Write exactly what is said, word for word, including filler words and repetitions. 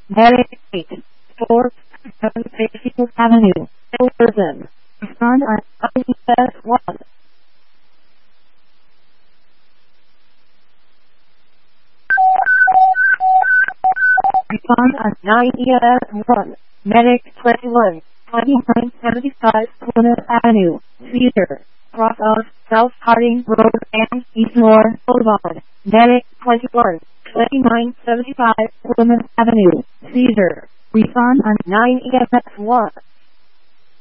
Medic eight four seven Fairfield Avenue, Hilversum. Respond on I E S one. Respond on nine E S one. Medic twenty-one twenty-nine seventy-five Plymouth Avenue, Cedar, cross of South Harding Road and Eastmore Boulevard. Medic twenty-one twenty-nine seventy-five Plymouth Avenue, Cedar. Respond on nine E S one.